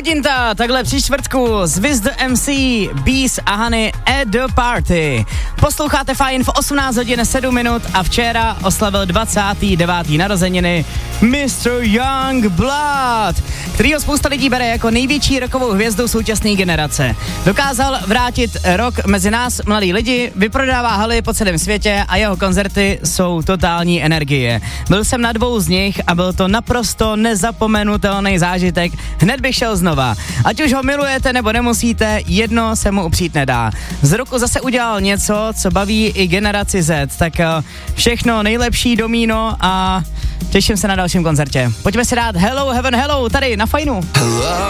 Hodinta, takhle při čtvrtku z Wiz the MC, Bees a Honey at the Party. Posloucháte Fajn v 18 hodin 7 minut a včera oslavil 29. narozeniny Mr. Youngblood, kterýho spousta lidí bere jako největší rockovou hvězdu současné generace. Dokázal vrátit rock mezi nás, mladí lidi, vyprodává haly po celém světě a jeho koncerty jsou totální energie. Byl jsem na 2 z nich a byl to naprosto nezapomenutelný zážitek. Hned bych šel znova. Ať už ho milujete nebo nemusíte, jedno se mu upřít nedá. Z roku zase udělal něco, co baví i generaci Z. Tak všechno nejlepší domíno a těším se na dalším koncertě. Pojďme si dát Hello Heaven Hello tady na Fajnu. Hello.